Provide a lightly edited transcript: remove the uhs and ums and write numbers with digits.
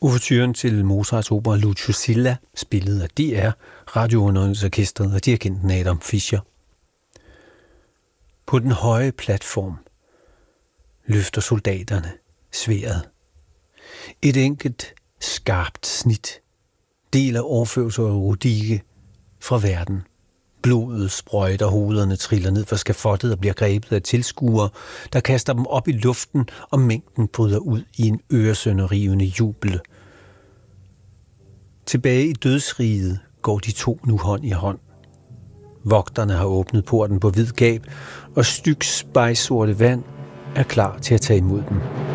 Ouverturen til Mozarts opera Lucio Silla, spillet af DR, Radiounderholdningsorkestret og dirigenten Adam Fischer. På den høje platform løfter soldaterne sværdet. Et enkelt skarpt snit deler Orfeus og Eurydike fra verden. Blodet sprøjter, hovederne triller ned fra skafottet og bliver grebet af tilskuere, der kaster dem op i luften, og mængden bryder ud i en øresønderrivende jubel. Tilbage i dødsriget går de to nu hånd i hånd. Vogterne har åbnet porten på vid gab, og Styx spejsorte vand er klar til at tage imod dem.